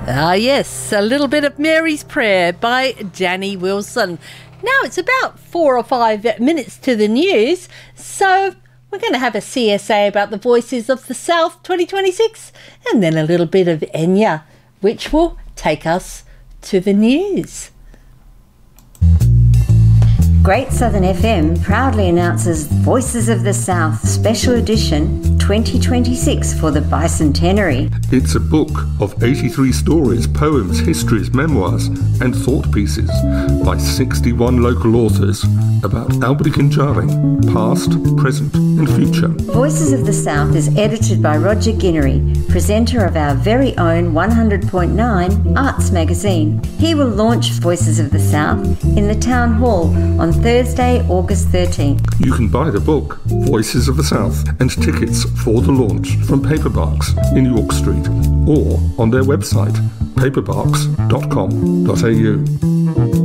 Ah, yes, a little bit of Mary's Prayer by Danny Wilson. Now it's about 4 or 5 minutes to the news, so we're going to have a CSA about the Voices of the South 2026 and then a little bit of Enya, which will take us to the news. Great Southern FM proudly announces Voices of the South Special Edition 2026 for the Bicentenary. It's a book of 83 stories, poems, histories, memoirs and thought pieces by 61 local authors about Albany-Kinjaring, past, present and future. Voices of the South is edited by Roger Guinery, presenter of our very own 100.9 Arts magazine. He will launch Voices of the South in the Town Hall on Thursday, August 13th. You can buy the book, Voices of the South, and tickets for the launch from Paperbarks in York Street or on their website, paperbarks.com.au.